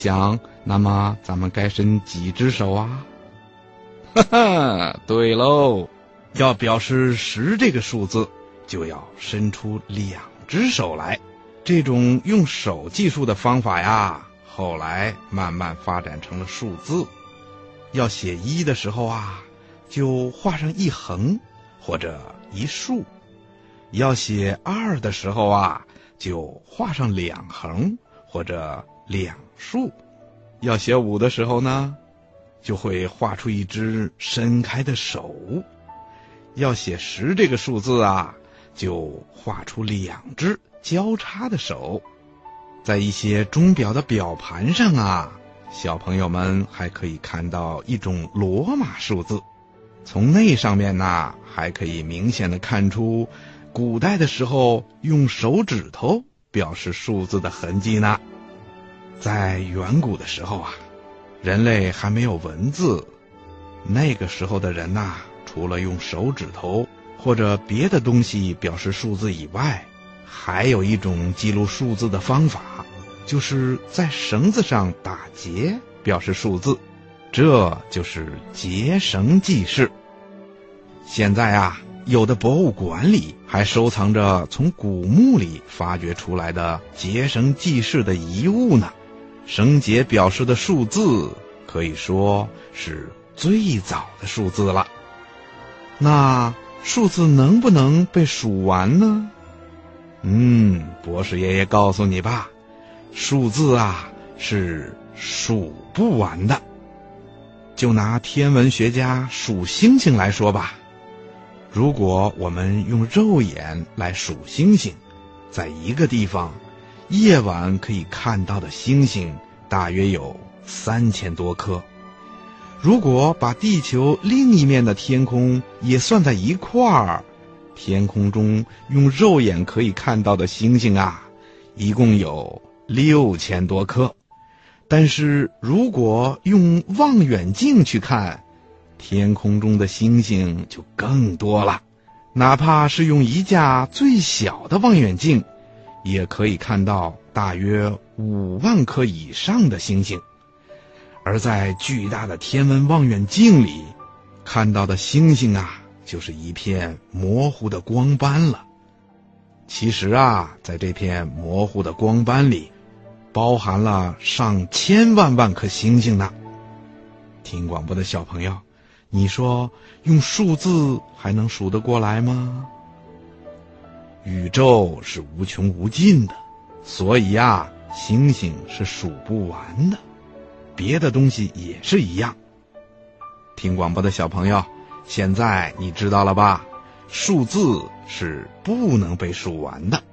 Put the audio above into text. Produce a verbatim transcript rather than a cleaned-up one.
想，那么咱们该伸几只手啊？哈哈，对喽，要表示十这个数字，就要伸出两只手来。这种用手计数的方法呀，后来慢慢发展成了数字。要写一的时候啊，就画上一横或者一竖；要写二的时候啊，就画上两横或者两竖；要写五的时候呢，就会画出一只伸开的手；要写十这个数字啊，就画出两只交叉的手。在一些钟表的表盘上啊，小朋友们还可以看到一种罗马数字，从那上面呢，还可以明显的看出古代的时候用手指头表示数字的痕迹呢。在远古的时候啊，人类还没有文字，那个时候的人呐，除了用手指头或者别的东西表示数字以外，还有一种记录数字的方法，就是在绳子上打结表示数字，这就是结绳记事。现在啊，有的博物馆里还收藏着从古墓里发掘出来的结绳记事的遗物呢。绳结表示的数字可以说是最早的数字了。那数字能不能被数完呢？嗯，博士爷爷告诉你吧，数字啊是数不完的。就拿天文学家数星星来说吧，如果我们用肉眼来数星星，在一个地方夜晚可以看到的星星大约有三千多颗。如果把地球另一面的天空也算在一块儿，天空中用肉眼可以看到的星星啊，一共有六千多颗。但是如果用望远镜去看，天空中的星星就更多了。哪怕是用一架最小的望远镜，也可以看到大约五万颗以上的星星。而在巨大的天文望远镜里看到的星星啊，就是一片模糊的光斑了。其实啊，在这片模糊的光斑里，包含了上千万万颗星星呢。听广播的小朋友，你说用数字还能数得过来吗？宇宙是无穷无尽的，所以啊，星星是数不完的，别的东西也是一样。听广播的小朋友，现在你知道了吧？数字是不能被数完的。